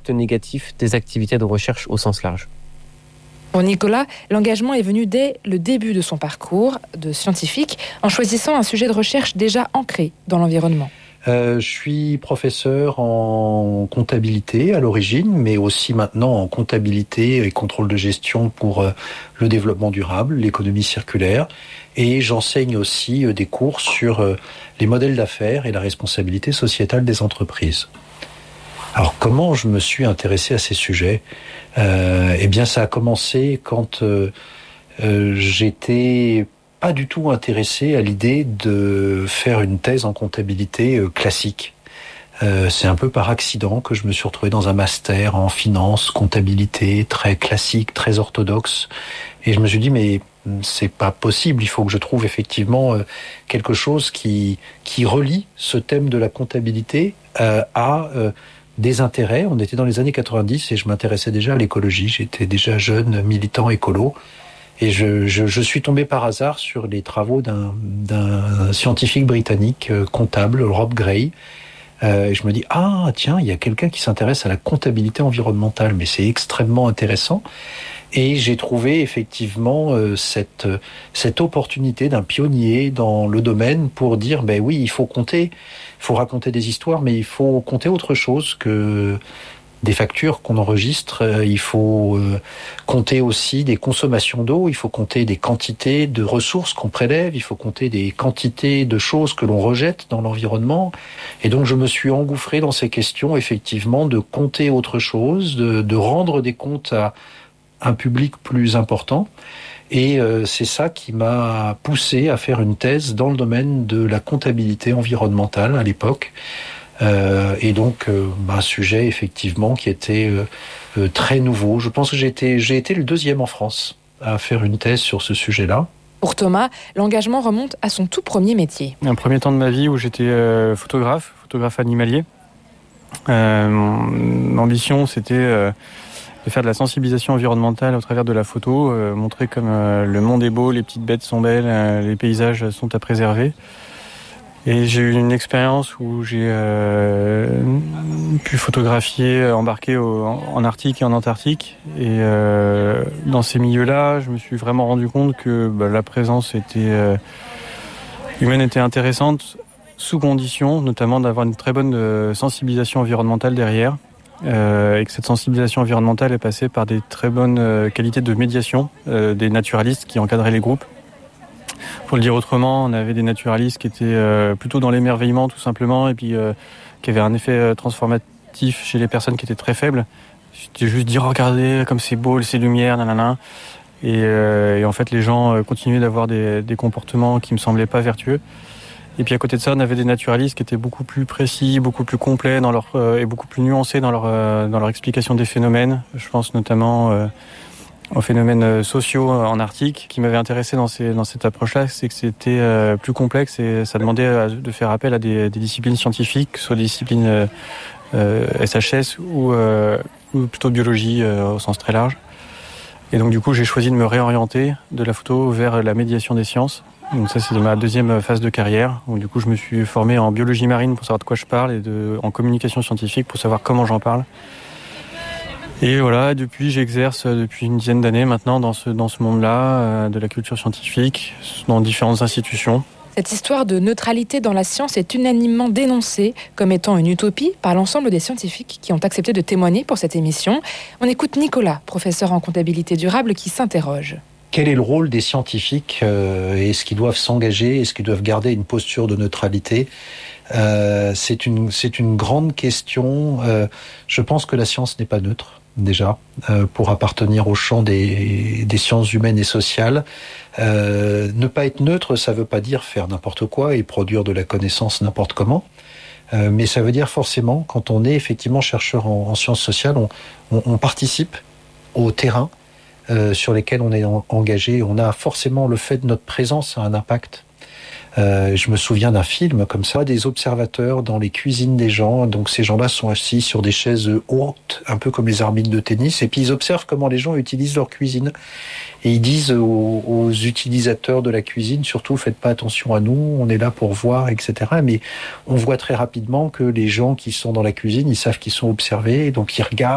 impact négatif des activités de recherche au sens large. Pour Nicolas, l'engagement est venu dès le début de son parcours de scientifique, en choisissant un sujet de recherche déjà ancré dans l'environnement. Je suis professeur en comptabilité à l'origine, mais aussi maintenant en comptabilité et contrôle de gestion pour le développement durable, l'économie circulaire. Et j'enseigne aussi des cours sur les modèles d'affaires et la responsabilité sociétale des entreprises. Alors comment je me suis intéressé à ces sujets ? Eh bien ça a commencé quand j'étais pas du tout intéressé à l'idée de faire une thèse en comptabilité classique. C'est un peu par accident que je me suis retrouvé dans un master en finance, comptabilité, très classique, très orthodoxe. Et je me suis dit, mais c'est pas possible, il faut que je trouve effectivement quelque chose qui relie ce thème de la comptabilité à des intérêts. On était dans les années 90 et je m'intéressais déjà à l'écologie. J'étais déjà jeune militant écolo. Et je suis tombé par hasard sur les travaux d'un scientifique britannique comptable, Rob Gray. Et je me dis, ah tiens, il y a quelqu'un qui s'intéresse à la comptabilité environnementale, mais c'est extrêmement intéressant. Et j'ai trouvé effectivement cette opportunité d'un pionnier dans le domaine pour dire, ben oui, il faut compter, il faut raconter des histoires, mais il faut compter autre chose que des factures qu'on enregistre, il faut compter aussi des consommations d'eau, il faut compter des quantités de ressources qu'on prélève, il faut compter des quantités de choses que l'on rejette dans l'environnement. Et donc je me suis engouffré dans ces questions, effectivement, de compter autre chose, de rendre des comptes à un public plus important. Et c'est ça qui m'a poussé à faire une thèse dans le domaine de la comptabilité environnementale à l'époque. Et donc un sujet effectivement qui était très nouveau. Je pense que j'ai été le deuxième en France à faire une thèse sur ce sujet-là. Pour Thomas, l'engagement remonte à son tout premier métier. Un premier temps de ma vie où j'étais photographe animalier. Mon ambition, c'était de faire de la sensibilisation environnementale au travers de la photo, montrer comme le monde est beau, les petites bêtes sont belles, les paysages sont à préserver. Et j'ai eu une expérience où j'ai pu photographier, embarquer en Arctique et en Antarctique. Et dans ces milieux-là, je me suis vraiment rendu compte que la présence humaine était intéressante, sous condition notamment d'avoir une très bonne sensibilisation environnementale derrière. Et que cette sensibilisation environnementale est passée par des très bonnes qualités de médiation des naturalistes qui encadraient les groupes. Pour le dire autrement, on avait des naturalistes qui étaient plutôt dans l'émerveillement tout simplement et puis qui avaient un effet transformatif chez les personnes qui étaient très faibles. C'était juste dire regardez comme c'est beau, ces lumières, nanana. Et en fait les gens continuaient d'avoir des comportements qui me semblaient pas vertueux. Et puis à côté de ça, on avait des naturalistes qui étaient beaucoup plus précis, beaucoup plus complets et beaucoup plus nuancés dans leur explication des phénomènes. Je pense notamment aux phénomènes sociaux en Arctique. Ce qui m'avait intéressé dans cette approche-là, c'est que c'était plus complexe et ça demandait de faire appel à des disciplines scientifiques, soit des disciplines SHS ou plutôt biologie au sens très large. Et donc du coup, j'ai choisi de me réorienter de la photo vers la médiation des sciences. Donc ça, c'est ma deuxième phase de carrière. Donc du coup, je me suis formé en biologie marine pour savoir de quoi je parle et en communication scientifique pour savoir comment j'en parle. Et voilà, depuis, j'exerce depuis une dizaine d'années maintenant dans ce monde-là, de la culture scientifique, dans différentes institutions. Cette histoire de neutralité dans la science est unanimement dénoncée comme étant une utopie par l'ensemble des scientifiques qui ont accepté de témoigner pour cette émission. On écoute Nicolas, professeur en comptabilité durable, qui s'interroge. Quel est le rôle des scientifiques ? Est-ce qu'ils doivent s'engager ? Est-ce qu'ils doivent garder une posture de neutralité ? C'est une grande question. Je pense que la science n'est pas neutre, déjà, pour appartenir au champ des sciences humaines et sociales. Ne pas être neutre, ça ne veut pas dire faire n'importe quoi et produire de la connaissance n'importe comment. Mais ça veut dire forcément, quand on est effectivement chercheur en sciences sociales, on participe au terrain sur lesquels on est engagé. On a forcément le fait de notre présence a un impact. Je me souviens d'un film comme ça, des observateurs dans les cuisines des gens. Donc ces gens-là sont assis sur des chaises hautes, un peu comme les arbitres de tennis, et puis ils observent comment les gens utilisent leur cuisine. Et ils disent aux utilisateurs de la cuisine, surtout faites pas attention à nous, on est là pour voir, etc. Mais on voit très rapidement que les gens qui sont dans la cuisine, ils savent qu'ils sont observés, donc ils regardent.